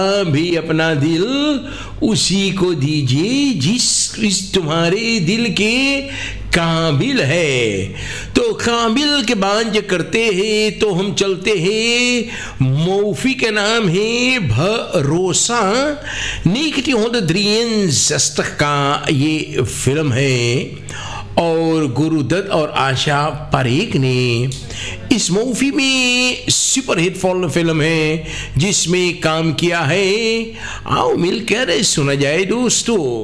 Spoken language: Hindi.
भी अपना दिल उसी को दीजिए जिस तुम्हारे दिल के काबिल है। तो काबिल के बांझ करते हैं तो हम चलते हैं। मूवी का नाम है भरोसा। 1963 का ये फिल्म है और गुरुदत्त और आशा परेख ने इस मूवी में सुपरहिट फिल्म है जिसमें काम किया है। आओ मिलकर सुना जाए दोस्तों।